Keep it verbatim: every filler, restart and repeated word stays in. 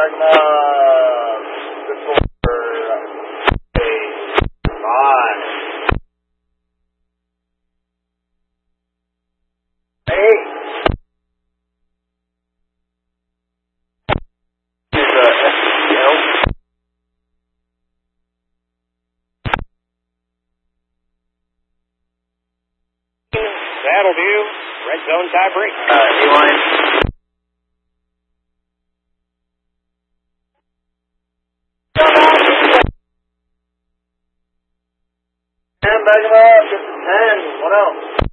on uh, the floor. Five. Eight. Is a S T L. That'll do. Red zone tie break. Uh, A-line. Back